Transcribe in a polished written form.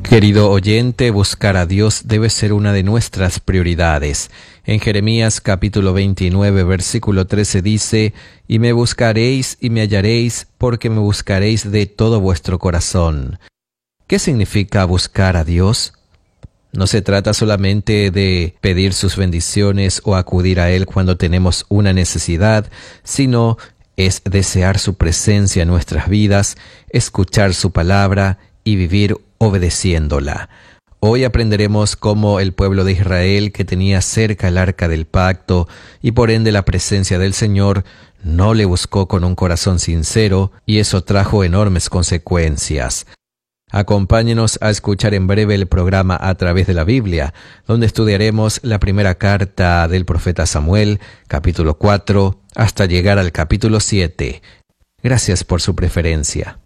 Querido oyente, buscar a Dios debe ser una de nuestras prioridades. En Jeremías capítulo 29, versículo 13 dice: «Y me buscaréis y me hallaréis, porque me buscaréis de todo vuestro corazón». ¿Qué significa buscar a Dios? No se trata solamente de pedir sus bendiciones o acudir a Él cuando tenemos una necesidad, sino es desear su presencia en nuestras vidas, escuchar su palabra y vivir obedeciéndola. Hoy aprenderemos cómo el pueblo de Israel, que tenía cerca el arca del pacto y por ende la presencia del Señor, no le buscó con un corazón sincero, y eso trajo enormes consecuencias. Acompáñenos a escuchar en breve el programa A Través de la Biblia, donde estudiaremos la primera carta del profeta Samuel, capítulo 4, hasta llegar al capítulo 7. Gracias por su preferencia.